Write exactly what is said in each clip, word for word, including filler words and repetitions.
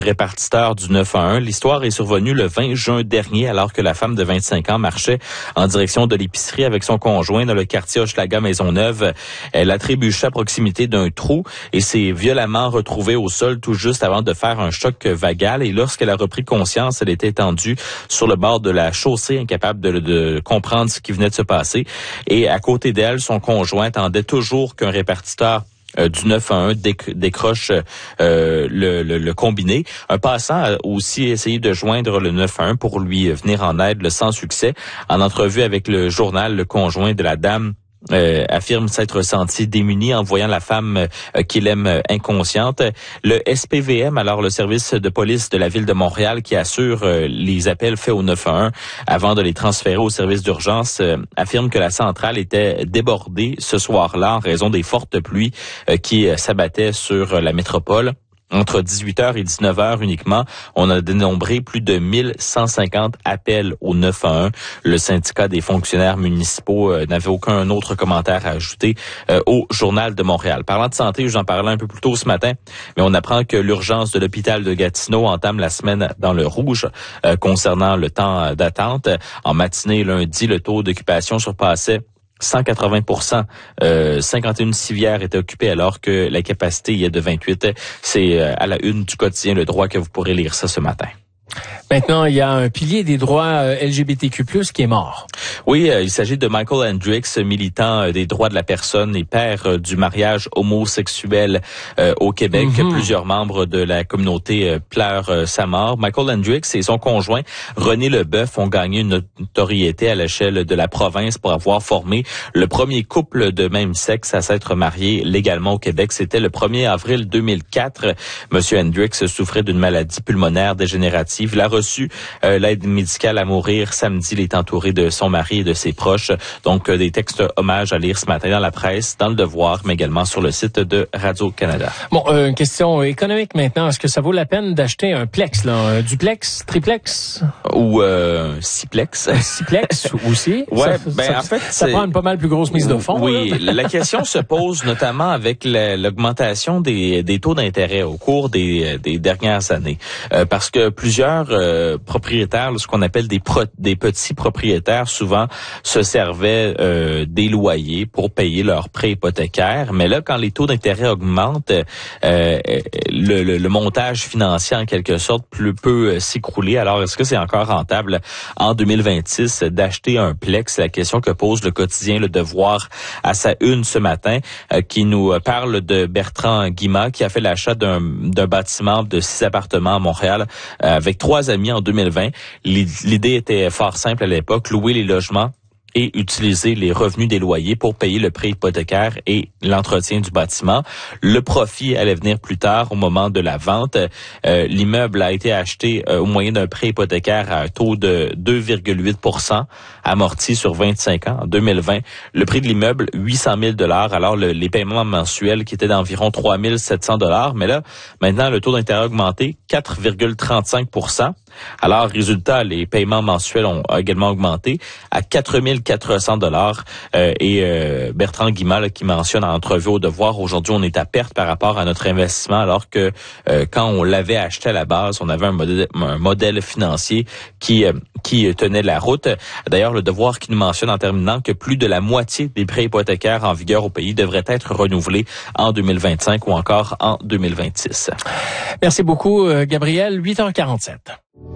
répartiteur du neuf un un. L'histoire est survenue le vingt juin dernier alors que la femme de vingt-cinq ans marchait en direction de l'épicerie avec son conjoint dans le quartier Hochelaga-Maisonneuve. Elle a trébuché à proximité d'un trou et s'est violemment retrouvée au sol tout juste avant de faire un choc vagal. Et lorsqu'elle a repris conscience, elle était étendue sur le bord de la chaussée, incapable de, de comprendre ce qui venait de se passer. Et à côté d'elle, son conjoint attendait toujours qu'un répartiteur Euh, du neuf un un déc- décroche euh, le, le, le combiné. Un passant a aussi essayé de joindre le neuf un un pour lui venir en aide, sans succès. En entrevue avec le journal, le conjoint de la dame Euh, affirme s'être senti démuni en voyant la femme euh, qu'il aime euh, inconsciente. Le S P V M, alors le service de police de la ville de Montréal qui assure euh, les appels faits au neuf un un avant de les transférer au service d'urgence, euh, affirme que la centrale était débordée ce soir-là en raison des fortes pluies euh, qui euh, s'abattaient sur euh, la métropole. Entre dix-huit heures et dix-neuf heures uniquement, on a dénombré plus de mille cent cinquante appels au neuf un un. Le syndicat des fonctionnaires municipaux euh, n'avait aucun autre commentaire à ajouter euh, au Journal de Montréal. Parlant de santé, j'en parlais un peu plus tôt ce matin, mais on apprend que l'urgence de l'hôpital de Gatineau entame la semaine dans le rouge euh, concernant le temps d'attente. En matinée lundi, le taux d'occupation surpassait cent quatre-vingts pour cent. Euh, cinquante et une civières étaient occupées alors que la capacité y est de vingt-huit. C'est euh, à la une du quotidien Le Droit que vous pourrez lire ça ce matin. Maintenant, il y a un pilier des droits L G B T Q plus, qui est mort. Oui, euh, il s'agit de Michael Hendricks, militant euh, des droits de la personne et père euh, du mariage homosexuel euh, au Québec. Mm-hmm. Plusieurs membres de la communauté euh, pleurent euh, sa mort. Michael Hendricks et son conjoint René Leboeuf ont gagné une notoriété à l'échelle de la province pour avoir formé le premier couple de même sexe à s'être marié légalement au Québec. C'était le premier avril deux mille quatre. Monsieur Hendricks souffrait d'une maladie pulmonaire dégénérative. Il a reçu euh, l'aide médicale à mourir samedi. Il est entouré de son mari et de ses proches. Donc, euh, des textes hommages à lire ce matin dans la presse, dans Le Devoir, mais également sur le site de Radio-Canada. Bon, euh, une question économique maintenant. Est-ce que ça vaut la peine d'acheter un plex, là, un duplex, triplex? Ou euh, sixplex. Sixplex aussi? Ouais, ça, ben ça, en fait, ça prend une pas mal plus grosse mise de fonds. Oui, là. La question se pose notamment avec la, l'augmentation des, des taux d'intérêt au cours des, des dernières années. Euh, parce que plusieurs euh, propriétaires, ce qu'on appelle des, pro, des petits propriétaires, souvent se servaient euh, des loyers pour payer leurs prêts hypothécaires. Mais là, quand les taux d'intérêt augmentent, euh, le, le, le montage financier, en quelque sorte, peut, peut s'écrouler. Alors, est-ce que c'est encore rentable en deux mille vingt-six d'acheter un plex? C'est la question que pose le quotidien Le Devoir à sa une ce matin, euh, qui nous parle de Bertrand Guimard, qui a fait l'achat d'un, d'un bâtiment de six appartements à Montréal euh, avec trois amis en deux mille vingt. L'idée était fort simple à l'époque, louer les logements et utiliser les revenus des loyers pour payer le prêt hypothécaire et l'entretien du bâtiment. Le profit allait venir plus tard au moment de la vente. Euh, l'immeuble a été acheté euh, au moyen d'un prêt hypothécaire à un taux de deux virgule huit pour cent amorti sur vingt-cinq ans. En deux mille vingt, le prix de l'immeuble, huit cent mille dollars. Alors, le, les paiements mensuels qui étaient d'environ trois mille sept cents dollars. Mais là, maintenant, le taux d'intérêt a augmenté, quatre virgule trente-cinq pour cent. Alors, résultat, les paiements mensuels ont également augmenté à quatre mille quatre cents dollars. Euh, et euh, Bertrand Guimard, qui mentionne en entrevue au Devoir, aujourd'hui, on est à perte par rapport à notre investissement, alors que euh, quand on l'avait acheté à la base, on avait un modèle, un modèle financier qui euh, qui tenait la route. D'ailleurs, le Devoir qui nous mentionne en terminant que plus de la moitié des prêts hypothécaires en vigueur au pays devraient être renouvelés en deux mille vingt-cinq ou encore en deux mille vingt-six. Merci beaucoup, Gabriel. huit heures quarante-sept.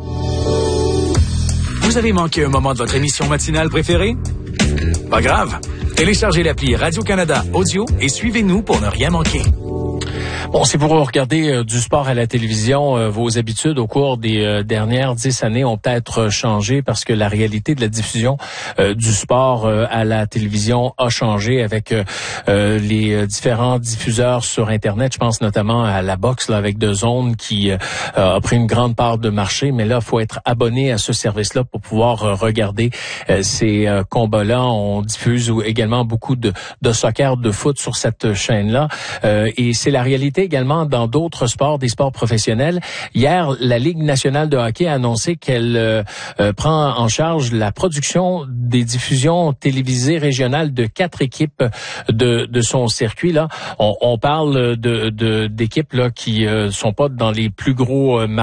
Vous avez manqué un moment de votre émission matinale préférée? Pas grave. Téléchargez l'appli Radio-Canada Audio et suivez-nous pour ne rien manquer. Bon, c'est pour regarder euh, du sport à la télévision. Euh, vos habitudes au cours des euh, dernières dix années ont peut-être changé parce que la réalité de la diffusion euh, du sport euh, à la télévision a changé avec euh, euh, les différents diffuseurs sur Internet. Je pense notamment à la boxe là, avec DAZN qui euh, a pris une grande part de marché. Mais là, il faut être abonné à ce service-là pour pouvoir euh, regarder euh, ces euh, combats-là. On diffuse également beaucoup de, de soccer, de foot sur cette chaîne-là. Euh, et c'est la réalité également dans d'autres sports, des sports professionnels. Hier, la Ligue nationale de hockey a annoncé qu'elle euh, euh, prend en charge la production des diffusions télévisées régionales de quatre équipes de, de son circuit. Là, on, on parle de, de d'équipes là qui euh, sont pas dans les plus gros euh,